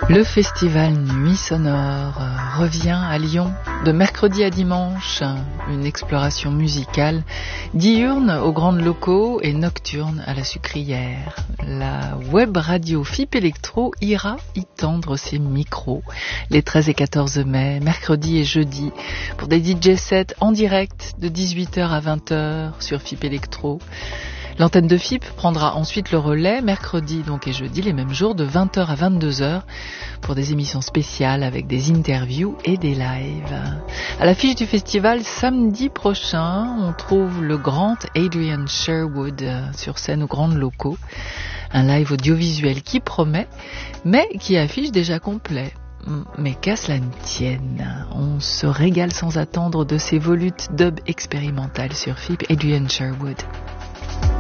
Le festival Nuit Sonore revient à Lyon de mercredi à dimanche. Une exploration musicale diurne aux grandes locaux et nocturne à la sucrière. La web radio FIP Electro ira y tendre ses micros les 13 et 14 mai, mercredi et jeudi, pour des DJ sets en direct de 18h à 20h sur FIP Electro. L'antenne de FIP prendra ensuite le relais mercredi donc et jeudi, les mêmes jours, de 20h à 22h pour des émissions spéciales avec des interviews et des lives. À l'affiche du festival, samedi prochain, on trouve le grand Adrian Sherwood sur scène aux grandes locaux. Un live audiovisuel qui promet, mais qui affiche déjà complet. Mais qu'à cela ne tienne, on se régale sans attendre de ces volutes dub expérimentales sur FIP. Adrian Sherwood.